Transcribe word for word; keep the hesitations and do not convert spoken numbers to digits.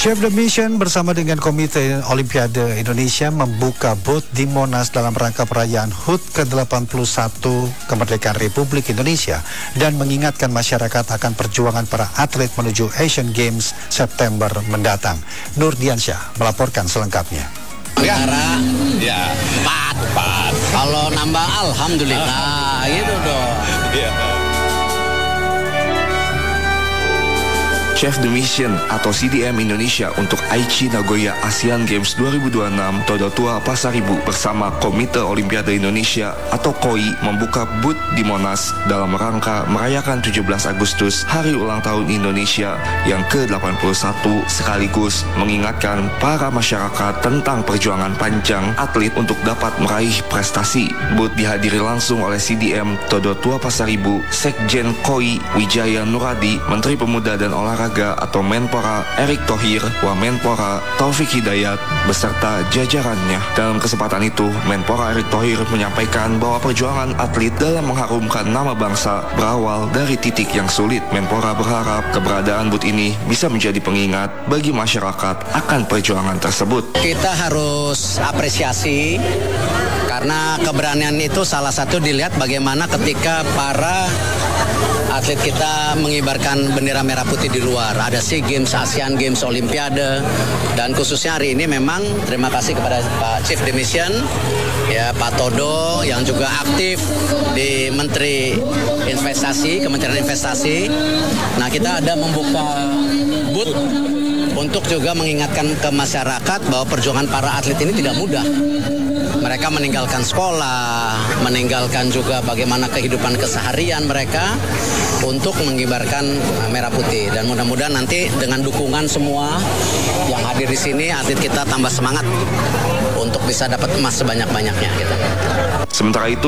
Chef The Mission bersama dengan Komite Olimpiade Indonesia membuka booth di Monas dalam rangka perayaan H U T ke delapan puluh satu Kemerdekaan Republik Indonesia dan mengingatkan masyarakat akan perjuangan para atlet menuju Asian Games September mendatang. Nur Diansyah melaporkan selengkapnya. Negara, ya, empat, empat. Kalau nambah, alhamdulillah, gitu dong. Ya. Chef The Mission atau C D M Indonesia untuk Aichi Nagoya Asian Games dua ribu dua puluh enam Todotua Pasaribu bersama Komite Olimpiade Indonesia atau K O I membuka booth di Monas dalam rangka merayakan tujuh belas Agustus Hari Ulang Tahun Indonesia yang ke delapan puluh satu sekaligus mengingatkan para masyarakat tentang perjuangan panjang atlet untuk dapat meraih prestasi. Booth dihadiri langsung oleh C D M Todotua Pasaribu, Sekjen K O I Wijaya Nuradi, Menteri Pemuda dan Olahraga atau Menpora Erick Thohir, Wamenpora Taufik Hidayat beserta jajarannya. Dalam kesempatan itu, Menpora Erick Thohir menyampaikan bahwa perjuangan atlet dalam mengharumkan nama bangsa berawal dari titik yang sulit. Menpora berharap keberadaan booth ini bisa menjadi pengingat bagi masyarakat akan perjuangan tersebut. Kita harus apresiasi karena keberanian itu salah satu dilihat bagaimana ketika para atlet kita mengibarkan bendera merah putih di luar. Ada SEA Games, ASEAN Games, Olimpiade, dan khususnya hari ini memang terima kasih kepada Pak Chief The Mission, ya Pak Todo yang juga aktif di Menteri Investasi, Kementerian Investasi. Nah, kita ada membuka booth untuk juga mengingatkan ke masyarakat bahwa perjuangan para atlet ini tidak mudah. Mereka meninggalkan sekolah, meninggalkan juga bagaimana kehidupan keseharian mereka untuk mengibarkan merah putih. Dan mudah-mudahan nanti dengan dukungan semua yang hadir di sini, atlet kita tambah semangat untuk bisa dapat emas sebanyak-banyaknya. Gitu. Sementara itu,